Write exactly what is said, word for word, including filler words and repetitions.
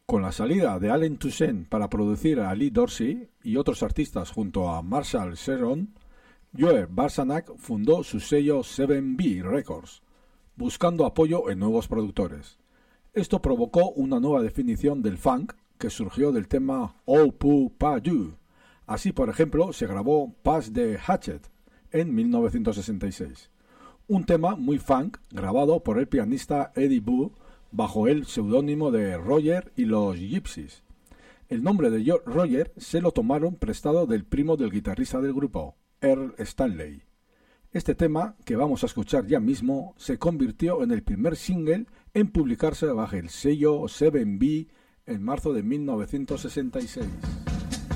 Con la salida de Allen Toussaint para producir a Lee Dorsey y otros artistas junto a Marshall Sheron, Joe Barsanak fundó su sello siete B Records, buscando apoyo en nuevos productores. Esto provocó una nueva definición del funk que surgió del tema Oh Pooh Pa You. Así, por ejemplo, se grabó Pass the Hatchet en mil novecientos sesenta y seis, un tema muy funk grabado por el pianista Eddie Boo bajo el seudónimo de Roger y los Gypsies. El nombre de Roger se lo tomaron prestado del primo del guitarrista del grupo, Earl Stanley. Este tema, que vamos a escuchar ya mismo, se convirtió en el primer single en publicarse bajo el sello siete B en marzo de mil novecientos sesenta y seis.